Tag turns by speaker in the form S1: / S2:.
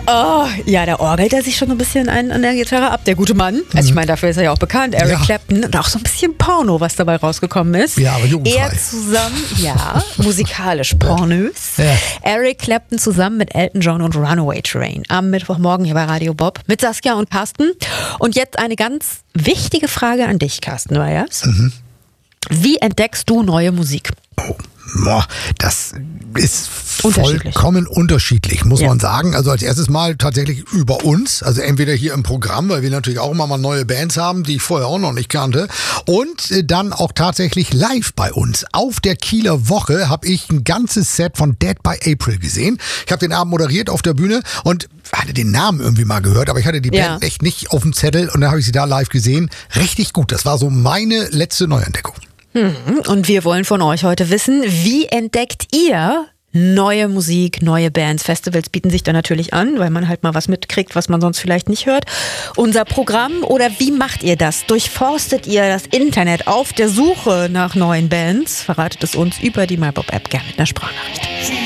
S1: Oh, ja, da orgelt er sich schon ein bisschen an der Gitarre ab, der gute Mann. Also ich meine, dafür ist er ja auch bekannt, Eric Clapton. Und auch so ein bisschen Porno, was dabei rausgekommen ist.
S2: Ja, aber jugendfrei.
S1: Er zusammen, musikalisch pornös. Ja. Eric Clapton zusammen mit Elton John und Runaway Train. Am Mittwochmorgen hier bei Radio Bob mit Saskia und Carsten. Und jetzt eine ganz wichtige Frage an dich, Carsten Weyers. Wie entdeckst du neue Musik?
S2: Das ist vollkommen unterschiedlich, muss man sagen. Also als erstes mal tatsächlich über uns, also entweder hier im Programm, weil wir natürlich auch immer mal neue Bands haben, die ich vorher auch noch nicht kannte, und dann auch tatsächlich live bei uns. Auf der Kieler Woche habe ich ein ganzes Set von Dead by April gesehen. Ich habe den Abend moderiert auf der Bühne und hatte den Namen irgendwie mal gehört, aber ich hatte die Band echt nicht auf dem Zettel und dann habe ich sie da live gesehen. Richtig gut, das war so meine letzte Neuentdeckung.
S1: Und wir wollen von euch heute wissen, wie entdeckt ihr neue Musik, neue Bands? Festivals bieten sich da natürlich an, weil man halt mal was mitkriegt, was man sonst vielleicht nicht hört. Unser Programm, oder wie macht ihr das? Durchforstet ihr das Internet auf der Suche nach neuen Bands? Verratet es uns über die MyBob-App gerne mit einer Sprachnachricht.